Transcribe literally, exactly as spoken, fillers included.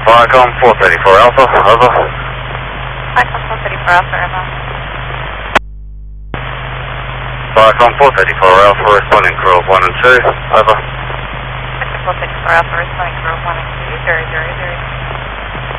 Viacom four thirty-four Alpha, over. Viacom four thirty-four Alpha, over. Viacom four thirty-four Alpha, responding crew of one and two, over. Viacom four thirty-four Alpha, responding crew of one and two, zero zero zero.